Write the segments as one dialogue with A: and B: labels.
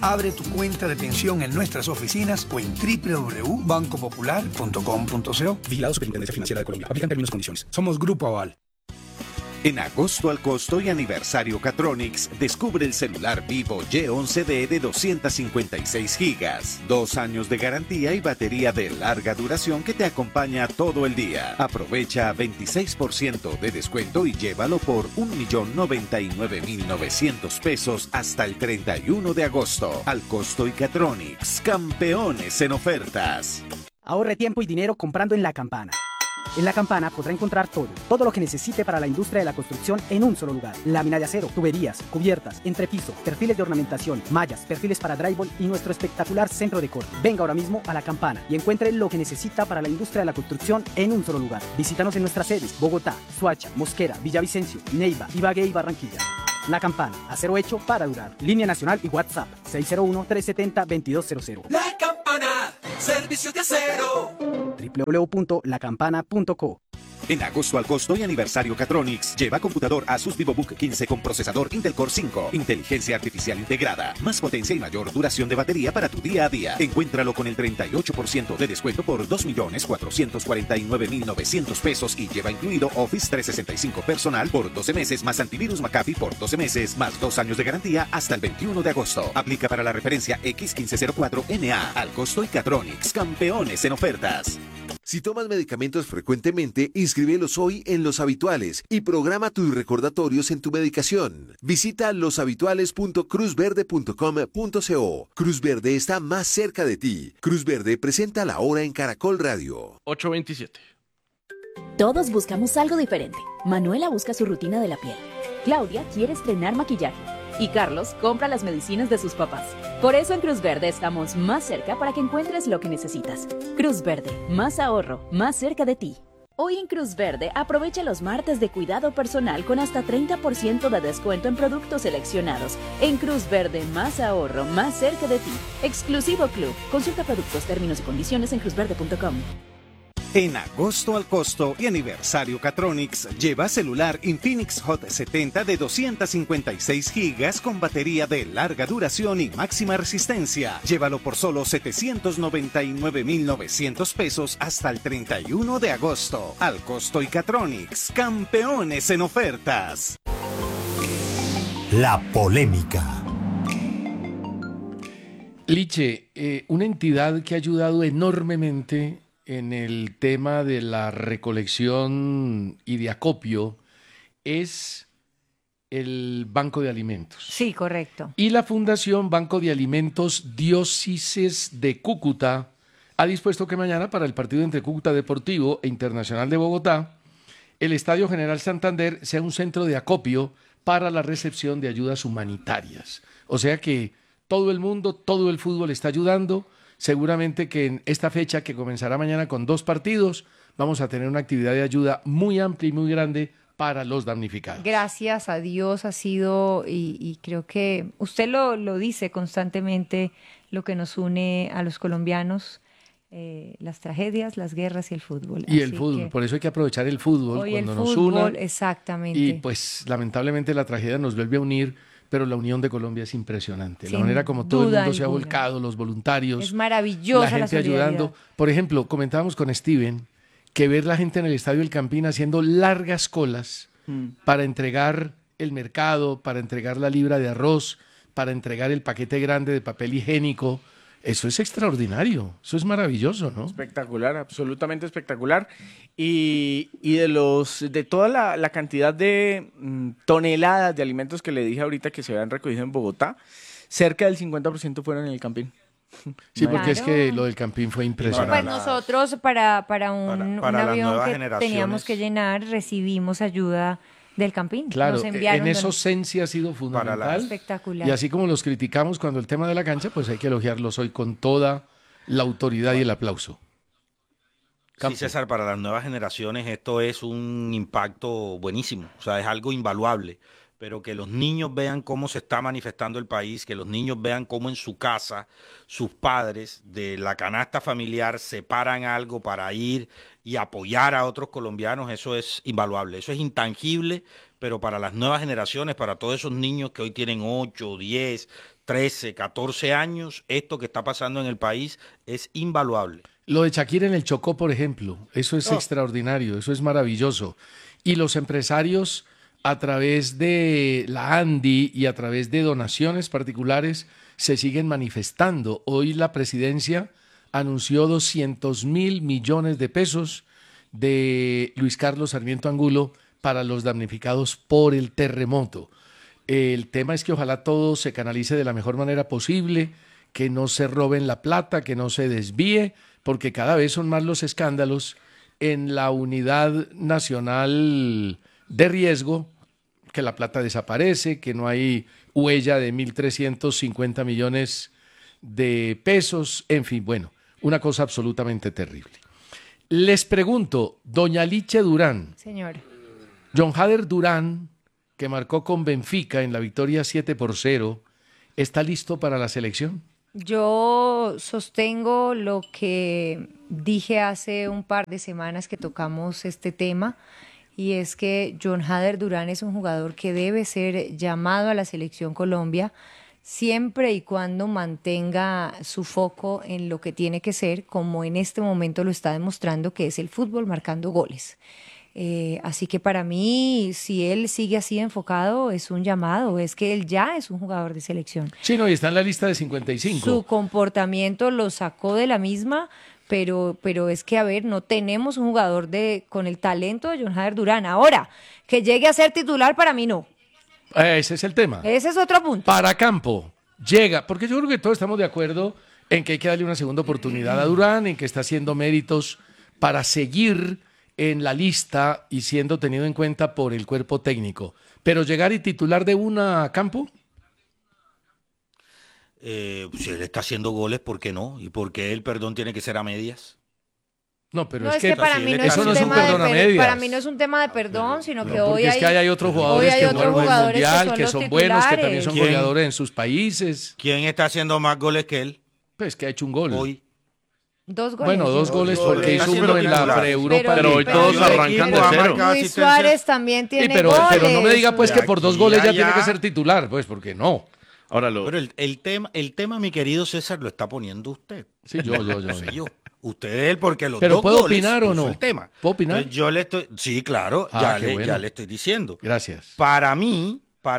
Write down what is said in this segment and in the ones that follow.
A: Abre tu cuenta de pensión en nuestras oficinas o en www.bancopopular.com.co. Vigilado Superintendencia Financiera de Colombia. Aplican términos y condiciones. Somos Grupo Aval.
B: En agosto al costo y aniversario Catronics, descubre el celular Vivo Y11D de 256 gigas, 2 años de garantía y batería de larga duración que te acompaña todo el día. Aprovecha 26% de descuento y llévalo por 1.099.900 pesos hasta el 31 de agosto. Al costo y Catronics, campeones en ofertas.
C: Ahorre tiempo y dinero comprando en La Campana. En La Campana podrá encontrar todo lo que necesite para la industria de la construcción en un solo lugar. Lámina de acero, tuberías, cubiertas, entrepiso, perfiles de ornamentación, mallas, perfiles para drywall y nuestro espectacular centro de corte. Venga ahora mismo a La Campana y encuentre lo que necesita para la industria de la construcción en un solo lugar. Visítanos en nuestras sedes: Bogotá, Soacha, Mosquera, Villavicencio, Neiva, Ibagué y Barranquilla. La Campana, acero hecho para durar. Línea nacional y WhatsApp 601-370-2200.
D: La Campana, servicios de acero.
C: www.lacampana.co.
B: En agosto al costo y aniversario Catronics, lleva computador Asus VivoBook 15 con procesador Intel Core 5, inteligencia artificial integrada, más potencia y mayor duración de batería para tu día a día. Encuéntralo con el 38% de descuento por 2.449.900 pesos y lleva incluido Office 365 personal por 12 meses más antivirus McAfee por 12 meses más 2 años de garantía hasta el 21 de agosto. Aplica para la referencia X1504NA. Al costo y Catronics, campeones en ofertas.
E: Si tomas medicamentos frecuentemente, inscríbelos hoy en Los Habituales y programa tus recordatorios en tu medicación. Visita loshabituales.cruzverde.com.co. Cruz Verde está más cerca de ti. Cruz Verde presenta La Hora en Caracol Radio.
F: 8:27.
G: Todos buscamos algo diferente. Manuela busca su rutina de la piel. Claudia quiere estrenar maquillaje. Y Carlos compra las medicinas de sus papás. Por eso en Cruz Verde estamos más cerca para que encuentres lo que necesitas. Cruz Verde, más ahorro, más cerca de ti. Hoy en Cruz Verde aprovecha los martes de cuidado personal con hasta 30% de descuento en productos seleccionados. En Cruz Verde, más ahorro, más cerca de ti. Exclusivo Club. Consulta productos, términos y condiciones en cruzverde.com.
B: En agosto al costo y aniversario Catronics, lleva celular Infinix Hot 70 de 256 gigas con batería de larga duración y máxima resistencia. Llévalo por solo 799.900 pesos hasta el 31 de agosto. Al costo y Catronics, campeones en ofertas.
H: La polémica.
F: Liche, una entidad que ha ayudado enormemente en el tema de la recolección y de acopio es el Banco de Alimentos.
I: Sí, correcto.
F: Y la Fundación Banco de Alimentos Diócesis de Cúcuta ha dispuesto que mañana, para el partido entre Cúcuta Deportivo e Internacional de Bogotá, el Estadio General Santander sea un centro de acopio para la recepción de ayudas humanitarias. O sea que todo el mundo, todo el fútbol está ayudando. Seguramente que en esta fecha, que comenzará mañana con 2 partidos, vamos a tener una actividad de ayuda muy amplia y muy grande para los damnificados.
I: Gracias a Dios ha sido, y creo que usted lo dice constantemente, lo que nos une a los colombianos, las tragedias, las guerras y el fútbol.
F: Y el fútbol, por eso hay que aprovechar el fútbol
I: hoy
F: cuando
I: el
F: nos
I: fútbol,
F: una.
I: exactamente.
F: Y pues lamentablemente la tragedia nos vuelve a unir, pero la unión de Colombia es impresionante. La manera como todo el mundo se ha volcado, los voluntarios.
I: Es maravillosa
F: la gente ayudando. Por ejemplo, comentábamos con Steven que ver la gente en el Estadio El Campín haciendo largas colas para entregar el mercado, para entregar la libra de arroz, para entregar el paquete grande de papel higiénico. Eso es extraordinario, eso es maravilloso, ¿no?
J: Espectacular, absolutamente espectacular. Y de toda la cantidad de toneladas de alimentos que le dije ahorita que se habían recogido en Bogotá, cerca del 50% fueron en el Campín.
F: Sí, porque es que lo del Campín fue impresionante.
I: Pues nosotros para un avión que teníamos que llenar, recibimos ayuda del Campín.
F: Claro, en eso Sensi ha sido fundamental.
I: Espectacular.
F: Y así como los criticamos cuando el tema de la cancha, pues hay que elogiarlos hoy con toda la autoridad y el aplauso.
K: Sí, César, para las nuevas generaciones esto es un impacto buenísimo, o sea, es algo invaluable, pero que los niños vean cómo se está manifestando el país, que los niños vean cómo en su casa sus padres de la canasta familiar separan algo para ir y apoyar a otros colombianos, eso es invaluable, eso es intangible, pero para las nuevas generaciones, para todos esos niños que hoy tienen 8, 10, 13, 14 años, esto que está pasando en el país es invaluable.
F: Lo de Shakira en el Chocó, por ejemplo, eso es extraordinario, eso es maravilloso. Y los empresarios, a través de la ANDI y a través de donaciones particulares, se siguen manifestando. Hoy la presidencia anunció 200.000 millones de pesos de Luis Carlos Sarmiento Angulo para los damnificados por el terremoto. El tema es que ojalá todo se canalice de la mejor manera posible, que no se roben la plata, que no se desvíe, porque cada vez son más los escándalos en la unidad nacional de riesgo, que la plata desaparece, que no hay huella de 1.350 millones de pesos, en fin, bueno, una cosa absolutamente terrible. Les pregunto, doña Liche Durán.
I: Señor.
F: John Hader Durán, que marcó con Benfica en la victoria 7-0, ¿está listo para la selección?
I: Yo sostengo lo que dije hace un par de semanas que tocamos este tema, y es que John Hader Durán es un jugador que debe ser llamado a la Selección Colombia siempre y cuando mantenga su foco en lo que tiene que ser, como en este momento lo está demostrando, que es el fútbol marcando goles. Así que para mí, si él sigue así enfocado, es un llamado, es que él ya es un jugador de selección.
F: Sí, no, y está en la lista de 55.
I: Su comportamiento lo sacó de la misma, pero es que, a ver, no tenemos un jugador con el talento de John Hader Durán. Ahora, que llegue a ser titular, para mí no.
F: Ese es el tema.
I: Ese es otro punto.
F: Para Campo, llega, porque yo creo que todos estamos de acuerdo en que hay que darle una segunda oportunidad a Durán, en que está haciendo méritos para seguir en la lista y siendo tenido en cuenta por el cuerpo técnico. Pero llegar y titular de una Campo.
K: Si él está haciendo goles, ¿por qué no? ¿Y por qué el perdón tiene que ser a medias?
F: No, pero
I: No, es que para mí no es un tema de perdón. Para mí no es un tema de perdón, sino que hoy
F: hay otros jugadores que jugaron el Mundial, que son buenos, que también son goleadores en sus países.
K: ¿Quién está haciendo más goles que él?
F: Pues que ha hecho un gol.
K: Hoy.
I: 2 goles.
F: Bueno, 2 goles porque hizo uno en la pre-Europa.
L: Pero hoy todos arrancan de cero.
I: Luis Suárez también tiene
F: pero
I: goles.
F: no me diga pues que por 2 goles ya tiene que ser titular, pues porque no.
K: Ahora pero el tema, mi querido César, lo está poniendo usted.
F: Sí, yo.
K: Usted es él porque los
F: pero
K: dos
F: ¿puedo
K: goles
F: opinar o no?
K: el tema.
F: ¿Puedo opinar?
K: Entonces, yo le estoy... Sí, claro, ya le estoy diciendo.
F: Gracias.
K: Para mí,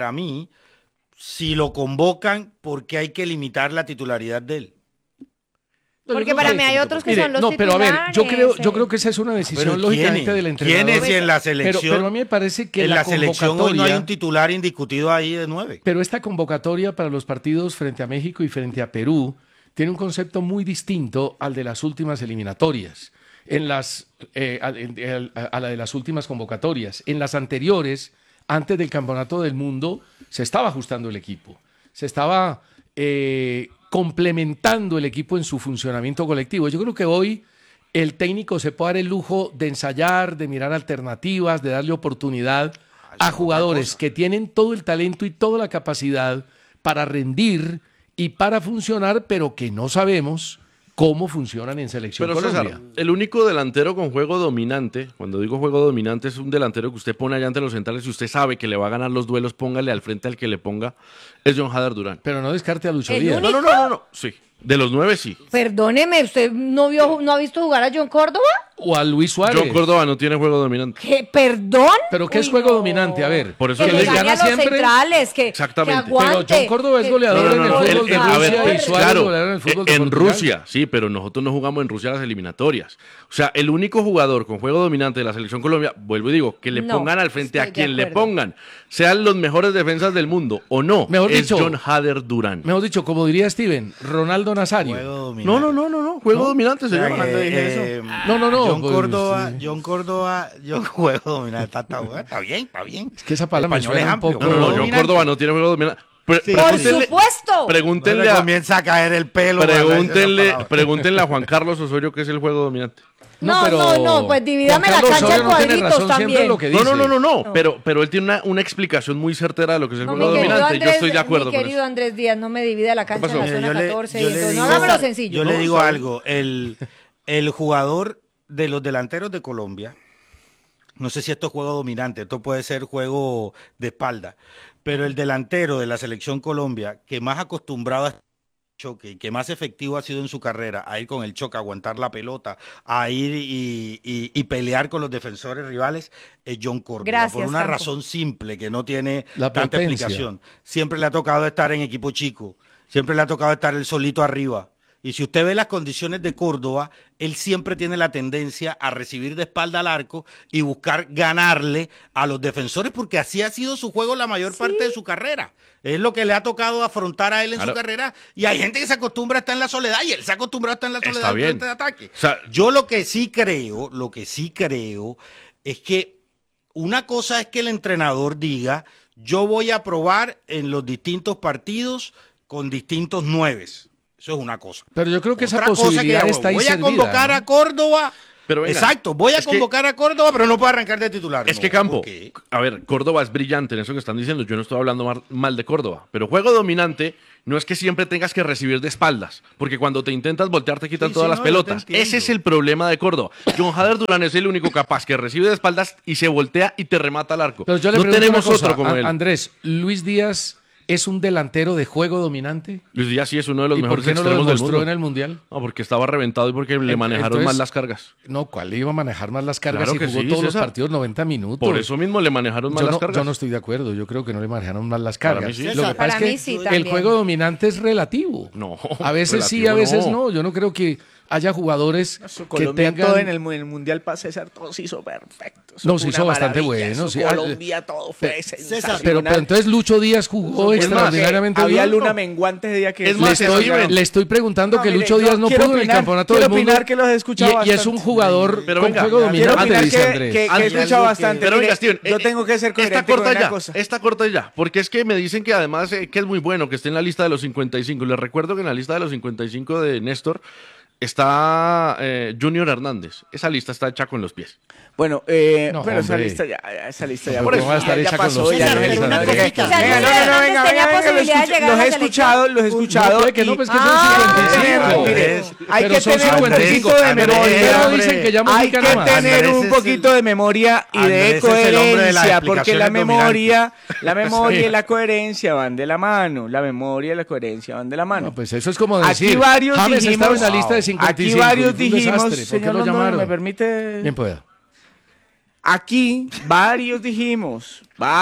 K: si lo convocan, ¿por qué hay que limitar la titularidad de él?
I: Porque para mí hay otros que son los titulares.
F: Pero a ver, yo creo que esa es una decisión lógicamente del entrenador.
K: ¿Quiénes en la selección?
F: Pero a mí me parece que
K: en la selección hoy no hay un titular indiscutido ahí de 9.
F: Pero esta convocatoria para los partidos frente a México y frente a Perú tiene un concepto muy distinto al de las últimas eliminatorias, a la de las últimas convocatorias. En las anteriores, antes del Campeonato del Mundo, se estaba ajustando el equipo, se estaba complementando el equipo en su funcionamiento colectivo. Yo creo que hoy el técnico se puede dar el lujo de ensayar, de mirar alternativas, de darle oportunidad a jugadores que tienen todo el talento y toda la capacidad para rendir y para funcionar, pero que no sabemos cómo funcionan en Selección Colombia.
L: César, el único delantero con juego dominante, cuando digo juego dominante, es un delantero que usted pone allá ante los centrales y usted sabe que le va a ganar los duelos, póngale al frente al que le ponga, es John Hader Durán.
F: Pero no descarte a Lucho Díaz.
L: No, sí. De los 9 sí.
I: Perdóneme, ¿usted no ha visto jugar a John Córdoba?
F: O a Luis Suárez.
L: John Córdoba no tiene juego dominante.
I: ¿Qué? ¿Perdón?
F: ¿Pero qué es juego dominante? A ver.
L: Por eso
I: que les gana siempre. Centrales,
L: exactamente.
I: Que aguante,
F: pero John Córdoba es goleador en el fútbol de Rusia y Suárez
L: claro,
F: goleador en el fútbol de
L: en
F: Portugal.
L: Rusia, sí, pero nosotros no jugamos en Rusia las eliminatorias. O sea, el único jugador con juego dominante de la Selección Colombia, vuelvo y digo, que le pongan al frente a quien le pongan, sean los mejores defensas del mundo o no, es John Hader Durán.
F: Mejor dicho, como diría Steven, Ronaldo Nazario.
L: No, juego dominante, señor.
K: John Córdoba, juego dominante. Está bien.
F: Es que esa palabra me suena un poco.
L: No, John Córdoba no tiene juego dominante.
I: Por supuesto.
L: Pregúntenle
K: comienza a caer el pelo.
L: Pregúntenle a Juan Carlos Osorio qué es el juego dominante.
I: No, pues divídame la cancha en cuadritos también.
L: No, pero él tiene una explicación muy certera de lo que es el juego dominante. Yo estoy de acuerdo con eso.
I: Querido Andrés Díaz, no me divida la cancha en la zona 14 y entonces no hagámoslo sencillo.
K: Yo le digo algo, el jugador de los delanteros de Colombia No sé si esto es juego dominante, esto puede ser juego de espalda, pero el delantero de la Selección Colombia, que más acostumbrado a choque y que más efectivo ha sido en su carrera, a ir con el choque, a aguantar la pelota, a ir y pelear con los defensores rivales, es John Córdoba.
I: Gracias,
K: por una
I: Campo.
K: razón simple, que no tiene
F: La
K: tanta
F: potencia.
K: explicación. Siempre le ha tocado estar en equipo chico, siempre le ha tocado estar él solito arriba. Y si usted ve las condiciones de Córdoba, él siempre tiene la tendencia a recibir de espalda al arco y buscar ganarle a los defensores, porque así ha sido su juego la mayor parte de su carrera. Es lo que le ha tocado afrontar a él en su carrera. Y hay gente que se acostumbra a estar en la soledad, y él se ha acostumbrado a estar en la soledad en frente de ataque.
L: O sea,
K: Yo lo que sí creo es que una cosa es que el entrenador diga, yo voy a probar en los distintos partidos con distintos nueves. Eso es una cosa.
F: Pero yo creo que esa
K: Otra cosa
F: posibilidad
K: que
F: está ahí
K: voy a
F: servida,
K: convocar
F: ¿no?
K: a Córdoba.
L: Pero venga,
K: Exacto, voy a
L: es que-
K: convocar a Córdoba, pero no puedo arrancar de titular.
L: Es
K: No,
L: que Campo,
K: ¿por qué?
L: a ver, Córdoba es brillante en eso que están diciendo. Yo no estoy hablando mal de Córdoba, pero juego dominante no es que siempre tengas que recibir de espaldas, porque cuando te intentas voltear te quitan
K: Sí,
L: todas
K: sí,
L: las
K: no, yo te
L: pelotas.
K: entiendo.
L: Ese es el problema de Córdoba. John Hader Durán es el único capaz que recibe de espaldas y se voltea y te remata al arco.
F: Pero yo le
L: no
F: pregunto
L: tenemos
F: una cosa,
L: otro como él.
F: Andrés, ¿Luis Díaz es un delantero de juego dominante?
L: Luis Díaz sí es uno de los
F: ¿Y por
L: mejores
F: qué no lo
L: extremos del
F: demostró
L: mundo.
F: en el Mundial?
L: No, porque estaba reventado y porque le manejaron
F: Entonces,
L: mal las cargas.
F: No, ¿cuál iba a manejar más las cargas
L: Claro
F: si
L: que
F: jugó
L: sí,
F: todos los
L: César.
F: partidos 90 minutos?
L: Por eso mismo le manejaron mal
F: yo
L: las
F: no,
L: cargas.
F: yo no estoy de acuerdo, yo creo que no le manejaron mal las
L: Para
F: cargas.
L: mí sí.
F: Lo que
I: Para
F: pasa
I: mí
F: es
I: sí,
F: que el
I: también.
F: juego dominante es relativo.
L: No,
F: A veces sí, a
L: relativo
F: veces no. Yo no creo que haya jugadores que
J: Colombia
F: tengan...
J: todo en el Mundial para César, todo se hizo perfecto. Eso
F: No,
J: fue
F: se hizo
J: una
F: bastante
J: maravilla,
F: bueno,
J: eso
F: sí.
J: Colombia todo fue sensacional.
F: Pero entonces Lucho Díaz jugó
J: Es más,
F: extraordinariamente
J: había
F: bien.
J: luna menguante ese día que...
L: Es más,
F: Le estoy preguntando
J: No,
F: que
J: mire,
F: Lucho Díaz no
J: quiero
F: pudo en el
J: opinar,
F: campeonato
J: quiero
F: del mundo.
J: opinar que los he escuchado
F: y es un
J: bastante.
F: jugador
L: Pero
F: con
L: venga,
F: juego
J: Quiero
F: dominante,
J: opinar
F: dice
J: que
F: Andrés.
J: he escuchado bastante.
L: Pero
J: Mire,
L: venga, Steven,
J: yo tengo que ser coherente
L: esta corta
J: con una
L: ya,
J: cosa.
L: esta corta ya, porque es que me dicen que además que es muy bueno que esté en la lista de los 55. Les recuerdo que en la lista de los 55 de Néstor está Junior Hernández. Esa lista está hecha con los pies.
J: Bueno,
F: No,
J: pero esa
F: hombre.
J: lista ya
F: Por eso va a estar hecha con
J: pasó,
F: los
J: ya
F: pies,
J: no,
F: una
J: no,
F: cosita.
J: venga,
I: O sea,
J: venga,
I: Junior
J: no,
I: Hernández tenía posibilidad de llegar a la
J: lo he escuchado.
F: No, puede que no, pues que son
J: Ah,
F: 55.
J: mire, hay
F: Pero
J: que
F: son
J: tener un
F: 55.
J: poquito de
F: Pero
J: memoria.
F: no dicen que ya
J: Hay que
F: Mojica no más.
J: tener
K: Andrés
J: un
K: es
J: poquito de memoria y de
K: Andrés es el hombre de las
J: coherencia, porque la
K: explicaciones
J: memoria
F: Sí.
J: y la coherencia van de la mano. La memoria y la coherencia van de la mano.
F: No, pues eso es como
J: Aquí
F: decir,
J: varios
F: James
J: dijimos,
F: estaba en la lista de 55.
J: aquí varios
F: y fue un
J: dijimos,
F: desastre. ¿Por qué
J: señor
F: lo
J: Londoño,
F: llamaron?
J: ¿me permite?
F: Bien pueda.
J: Aquí varios dijimos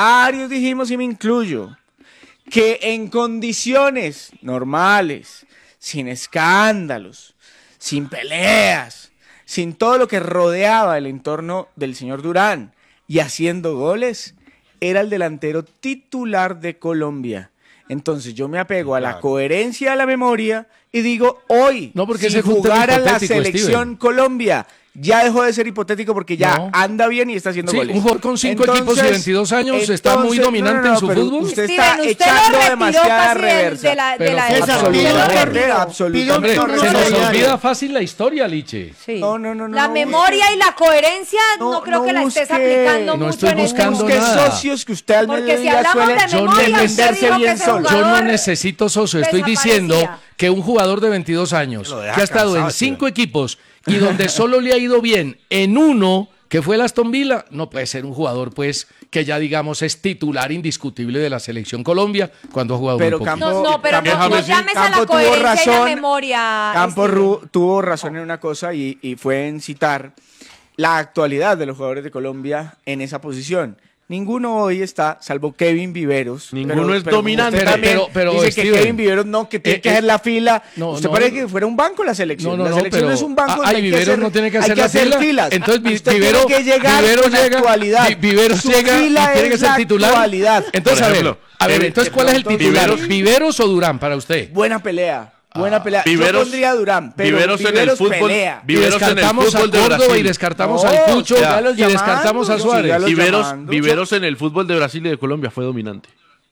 J: y me incluyo, que en condiciones normales, sin escándalos, sin peleas, sin todo lo que rodeaba el entorno del señor Durán y haciendo goles, era el delantero titular de Colombia. Entonces yo me apego a la coherencia de la memoria y digo, hoy,
F: No, porque
J: si
F: ese fue un tema
J: jugara la
F: hipotético,
J: selección
F: Steven.
J: Colombia, ya dejó de ser hipotético porque ya
F: No.
J: anda bien y está haciendo
F: Sí,
J: goles.
F: un jugador con 5 equipos y 22 años está muy dominante en su
J: pero
F: fútbol.
J: Usted
I: Steven,
J: está
I: usted
J: echando
I: lo retiró
J: demasiada
I: casi
J: reversa.
I: de la
F: Pero
I: César,
J: Absolutamente,
F: Hombre,
J: absolutamente.
F: se nos olvida fácil la historia, Liche.
I: Sí.
J: No.
I: La memoria y la coherencia no creo que la estés
J: busque-
I: aplicando
F: no
I: mucho
F: estoy
I: en este
F: buscando
J: Busque
F: nada.
J: socios que usted al
I: Porque si
J: mediodía
I: hablamos
J: suele
I: de
F: Yo no
I: memoria, usted
J: entenderse
I: dijo que
J: bien
I: ese
J: solo.
F: Yo no
I: jugador
F: necesito socio, estoy diciendo
I: desaparecía.
F: que un jugador de 22 años
K: Lo
F: que
K: deja
F: ha estado en
K: cansado,
F: 5 equipos y donde solo le ha ido bien en uno, que fue el Aston Villa, no puede ser un jugador pues que ya digamos es titular indiscutible de la selección Colombia cuando ha jugado
J: Pero
F: muy poquito.
J: Campo-
I: No, pero
J: Campo-
I: no llames a
J: Campo
I: la
J: tuvo
I: coherencia y la
J: razón.
I: memoria.
J: Campo
I: Steven.
J: tuvo razón en una cosa y fue en citar la actualidad de los jugadores de Colombia en esa posición. Ninguno hoy está, salvo Kevin Viveros.
L: Ninguno es dominante.
J: usted también
F: Pero,
J: dice que
F: Steven,
J: Kevin Viveros no, que tiene que hacer la fila.
F: no,
J: usted
F: no.
J: parece que fuera un banco la selección.
F: No,
J: la selección
F: pero
J: es un banco donde
F: ay,
J: hay que
F: Viveros
J: hacer,
F: no tiene que
J: hay
F: hacer
J: que
F: la
J: hacer
F: fila.
J: filas.
F: Entonces
J: Usted
F: Vivero
J: tiene que llegar
F: Vivero
J: con
F: llega,
J: actualidad.
F: Vivero
J: Su
F: llega y
J: fila
F: tiene que
J: es
F: ser
J: la
F: titular.
J: actualidad.
F: Entonces
L: Por ejemplo,
F: entonces ¿cuál es el titular? ¿Viveros o Durán para usted?
J: Buena pelea. Buena pelea.
L: Viveros-
J: Yo pondría a Durán, pero
L: Viveros en el fútbol.
J: pelea.
F: Y
L: Viveros en el
F: descartamos a
L: fútbol de
F: Córdoba y
L: Brasil.
F: descartamos
J: No,
F: al Cucho
J: sígalos
F: y descartamos a
J: llamando,
F: Suárez.
J: sígalos llamando.
L: Viveros en el fútbol de Brasil y de Colombia fue dominante.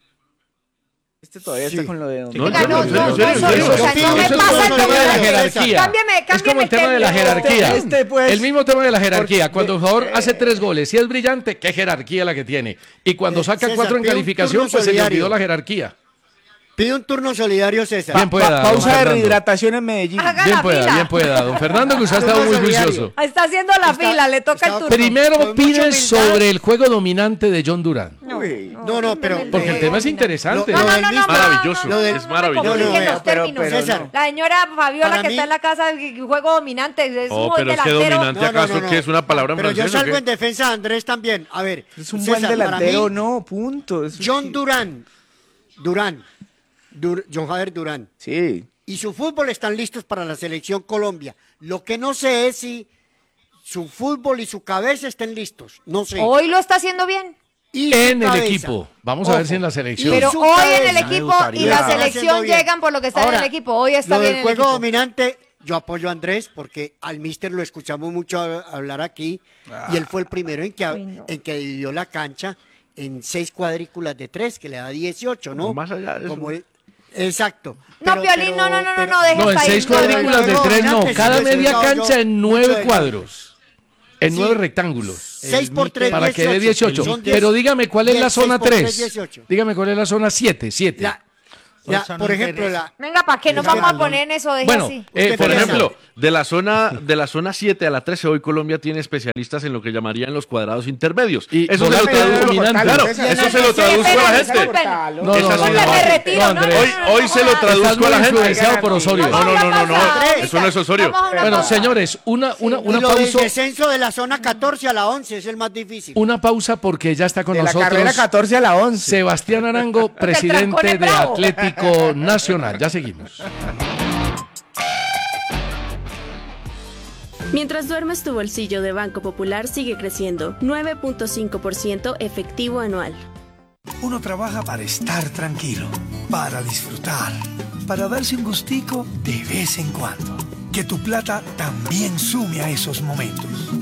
J: Este todavía está con lo de...
L: No,
I: Venga,
L: en
I: no,
L: serio,
I: no,
L: en serio, en
I: no,
L: serio.
I: o sea, no me
F: Eso es
I: pasa
F: como el
I: el
F: tema de la
I: tema.
F: jerarquía.
I: Cámbiame
F: Es como el tema de la
I: técnico.
F: jerarquía.
J: pues,
F: El mismo tema de la jerarquía. Cuando el jugador hace 3 goles, si es brillante, qué jerarquía la que tiene. Y cuando saca
M: César,
F: 4 en
M: pide un
F: calificación,
M: turno
F: pues se le
M: solidario.
F: olvidó la jerarquía.
M: Pide un turno solidario, César.
F: Bien pueda,
J: pausa de rehidratación en Medellín.
F: Bien pueda. Don Fernando, que usted ha estado muy juicioso.
I: Está haciendo la fila, le toca el turno.
F: Primero pide sobre el juego dominante de John Durán.
M: No, pero...
F: Porque el tema es interesante.
L: Maravilloso. Es maravilloso.
I: César. La señora Fabiola que está en la casa del juego dominante. Es un
L: pero es que dominante acaso que es una palabra en
M: francés. Pero yo salgo
L: ¿o qué?
M: en defensa de Andrés también. A ver,
J: es un buen delantero, no, punto.
M: John Jader Durán.
J: Sí.
M: Y su fútbol están listos para la selección Colombia. Lo que no sé es si su fútbol y su cabeza estén listos. No sé.
I: Hoy lo está haciendo bien.
F: En el equipo. Vamos a ver si en la selección.
I: Pero hoy en el equipo y la selección llegan por lo que está en el equipo. Hoy está bien en el equipo.
M: Juego dominante, yo apoyo a Andrés porque al míster lo escuchamos mucho hablar aquí y él fue el primero en que dividió la cancha en 6 cuadrículas de 3, que le da 18, ¿no?
L: Más allá de eso.
M: Exacto.
I: No, Piolín, no, dejes
F: No, en 6 cuadrículas de 3 no. Cada media cancha en 9 cuadros. En 9 rectángulos.
M: 6 por 3,
F: para que dé 18. Pero dígame, ¿cuál es la zona 3? Dígame, ¿cuál es la zona 7?
M: Por ejemplo,
I: venga, ¿para qué nos vamos a poner en eso?
L: Bueno,
I: así.
L: Por ejemplo, de la zona 7 a la 13, hoy Colombia tiene especialistas en lo que llamarían los cuadrados intermedios.
F: Y
L: eso se lo traduzco, claro, eso se lo traduzco a la gente. Hoy se lo traduzco a la gente.
F: Por Osorio.
L: No, eso no es Osorio.
F: Bueno, señores, una pausa.
M: El descenso de la zona 14 a la 11 es el más difícil.
F: Una pausa porque ya está con nosotros.
J: La carrera 14 a la 11.
F: Sebastián Arango, presidente de Atlético Nacional. Ya seguimos.
N: Mientras duermes, tu bolsillo de Banco Popular sigue creciendo, 9.5% efectivo anual.
O: Uno trabaja para estar tranquilo, para disfrutar, para darse un gustico de vez en cuando. Que tu plata también sume a esos momentos.